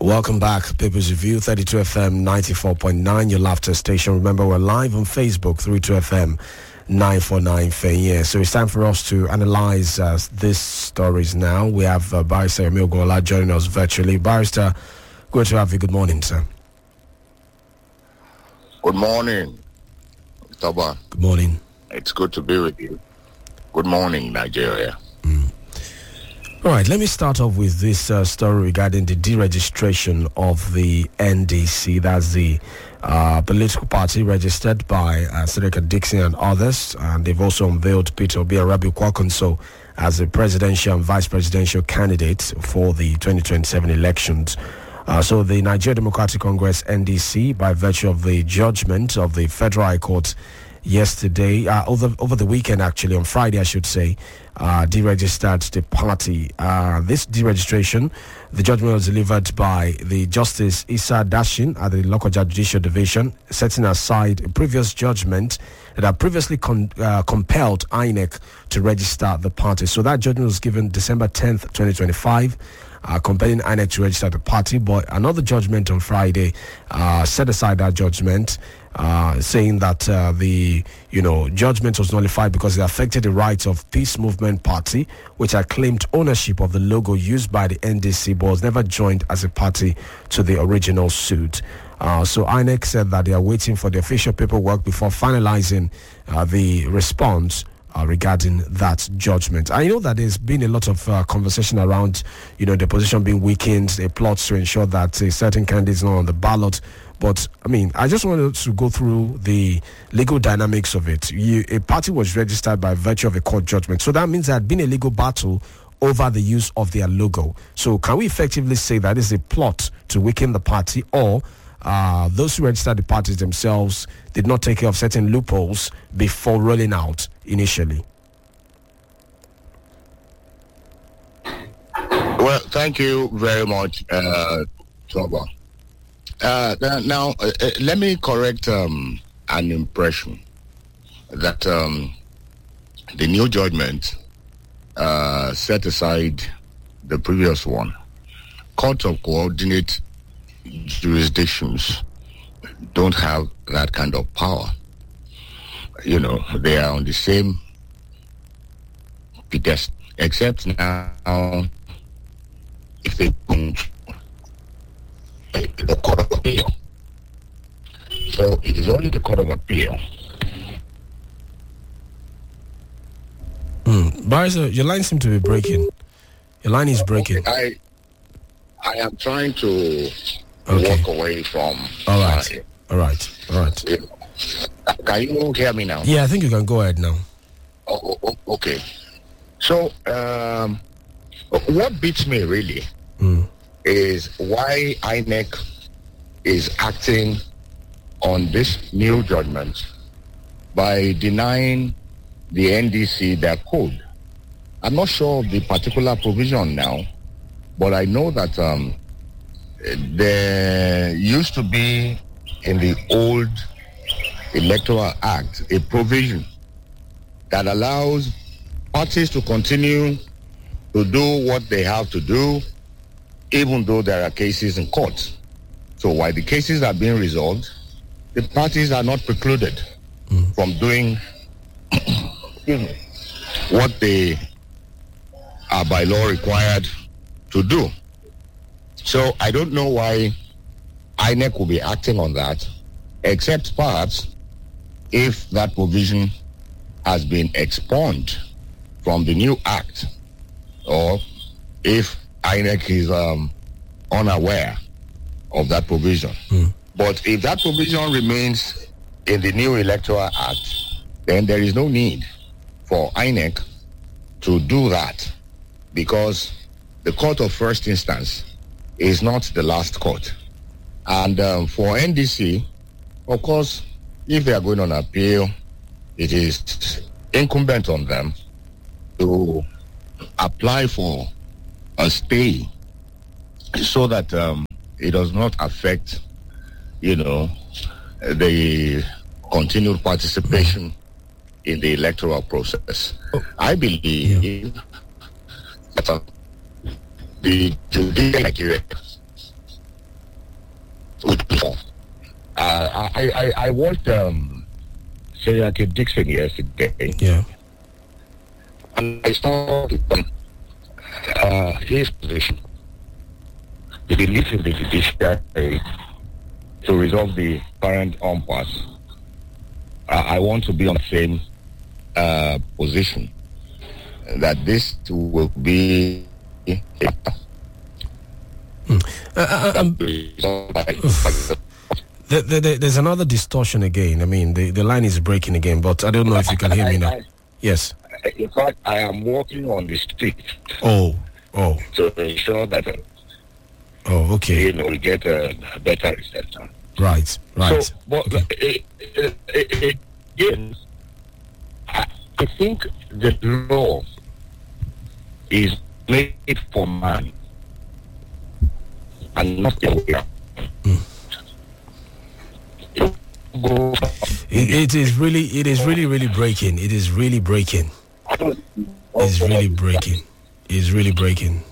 Welcome back, People's Review, 32 FM 94.9, your laughter station. Remember, we're live on Facebook, 32 FM 949 Fenye. So it's time for us to analyze these stories now. We have Barrister Emil Gola joining us virtually. Barrister, good to have you. Good morning, sir. Good morning, Toba. Good morning. It's good to be with you. Good morning, Nigeria. All right, let me start off with this story regarding the deregistration of the NDC. That's the political party registered by Senator Dixon and others. And they've also unveiled Peter Obi Arabi-Kwakunso as a presidential and vice presidential candidate for the 2027 elections. So the Nigeria Democratic Congress, NDC, by virtue of the judgment of the Federal High Court yesterday, over the weekend actually, on Friday I should say, deregistered the party. This deregistration, the judgment was delivered by the Justice Issa Dashin at the Lokoja Judicial Division, setting aside a previous judgment that had previously compelled INEC to register the party. So that judgment was given December 10th, 2025. Compelling INEC to register the party, but another judgment on Friday set aside that judgment, saying that the judgment was nullified because it affected the rights of Peace Movement Party, which had claimed ownership of the logo used by the NDC, but was never joined as a party to the original suit. So INEC said that they are waiting for the official paperwork before finalizing the response regarding that judgment. I know that there's been a lot of conversation around, the position being weakened, the plots to ensure that a certain candidate is not on the ballot. But, I just wanted to go through the legal dynamics of it. A party was registered by virtue of a court judgment. So that means there had been a legal battle over the use of their logo. So can we effectively say that is a plot to weaken the party, or those who registered the parties themselves did not take care of certain loopholes before rolling out initially? Well, thank you very much, Toba. Now, let me correct an impression that the new judgment set aside the previous one. Court of coordinate jurisdictions don't have that kind of power. They are on the same pedestal, except now if they don't, the Court of Appeal. So it is only the Court of Appeal. Barrister, your line seems to be breaking. Your line is breaking. Okay, I am trying to walk away from. All right. Can you hear me now? Yeah, I think you can go ahead now. Okay. So, what beats me really is why INEC is acting on this new judgment by denying the NDC their code. I'm not sure of the particular provision now, but I know that there used to be in the old Electoral Act a provision that allows parties to continue to do what they have to do, even though there are cases in court. So while the cases are being resolved, the parties are not precluded from doing what they are by law required to do. So I don't know why INEC will be acting on that, except perhaps if that provision has been expunged from the new act, or if INEC is unaware of that provision. But if that provision remains in the new Electoral Act, then there is no need for INEC to do that, because the court of first instance is not the last court. And for NDC, of course, if they are going on appeal, it is incumbent on them to apply for a stay so that it does not affect, the continued participation in the electoral process. I believe that the judicial Nigeria I watched Senator Dixon yesterday. Yeah. And I saw his position. He believes in the judiciary to resolve the current impasse. I want to be on the same position, that this will be there's another distortion again. I mean, the line is breaking again, but I don't know if you can hear me now. Yes. In fact, I am walking on the street. Oh. To ensure that okay. we get a better reception. Right. So, but again, I think the law is made for man and not the other way around. It is really breaking. It is really breaking. It's really breaking. It's really breaking.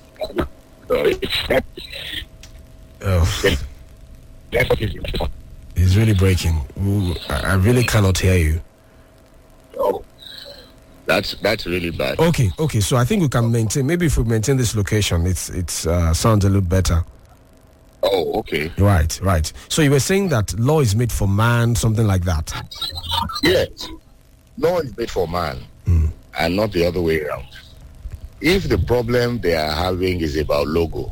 It's really breaking. Ooh, I really cannot hear you. Oh, that's really bad. Okay. So I think we can maintain. Maybe if we maintain this location, it's sounds a little better. Oh, okay. Right. So you were saying that law is made for man, something like that. Yes, law is made for man, and not the other way around. If the problem they are having is about logo,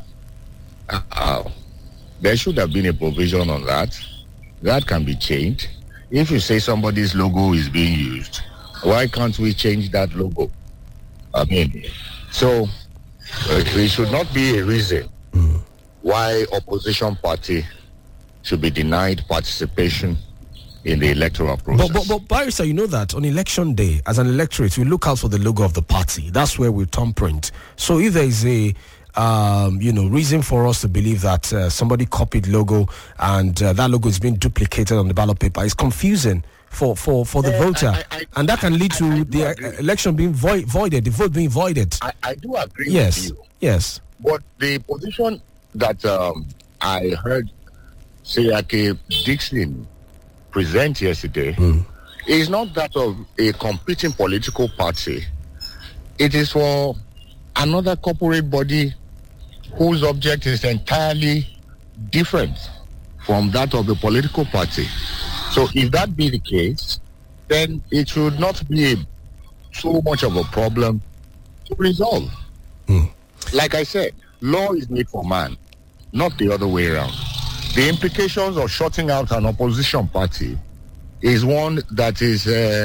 there should have been a provision on that. That can be changed. If you say somebody's logo is being used, why can't we change that logo? I mean, so it should not be a reason why opposition party should be denied participation in the electoral process. But Barrister, you know that on election day, as an electorate, we look out for the logo of the party. That's where we thumbprint. So if there is a reason for us to believe that somebody copied logo and that logo is being duplicated on the ballot paper, it's confusing for the voter, and that can lead to the election being voided, the vote being voided. I do agree with you. Yes. But the position that I heard Sayake Dixon present yesterday is not that of a competing political party. It is for another corporate body whose object is entirely different from that of the political party. So if that be the case, then it should not be so much of a problem to resolve. Like I said, law is made for man, not the other way around. The implications of shutting out an opposition party is one that is,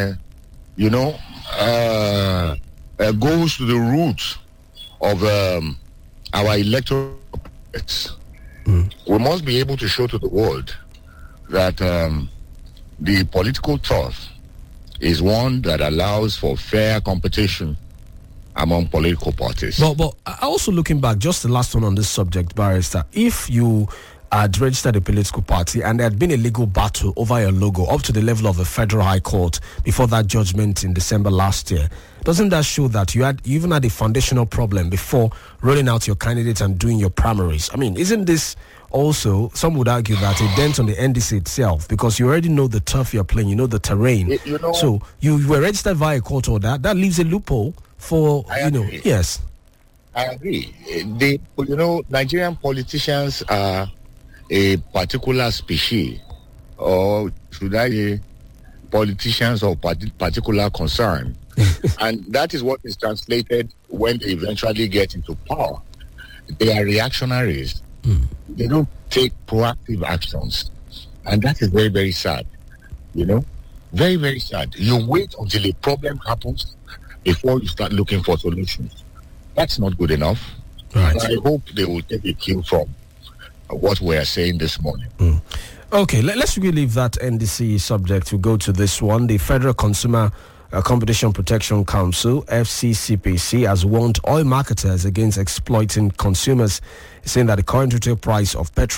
goes to the roots of our electoral process. We must be able to show to the world that the political turf is one that allows for fair competition among political parties. But also looking back, just the last one on this subject, Barrister, if you had registered a political party and there had been a legal battle over your logo up to the level of the Federal High Court before that judgment in December last year, doesn't that show that you even had a foundational problem before rolling out your candidate and doing your primaries? I mean, isn't this also, some would argue that a dent on the NDC itself, because you already know the turf you're playing, you know the terrain. So you were registered via a court order. That leaves a loophole for, yes. I agree. Nigerian politicians are a particular species, or should I say politicians of particular concern. And that is what is translated when they eventually get into power. They are reactionaries. They don't take proactive actions. And that is very, very sad. Very, very sad. You wait until a problem happens before you start looking for solutions. That's not good enough. Right. I hope they will take a cue from what we are saying this morning. Okay, let's really leave that NDC subject. We'll go to this one. The Federal Consumer Competition Protection Council, FCCPC, has warned oil marketers against exploiting consumers, saying that the current retail price of petrol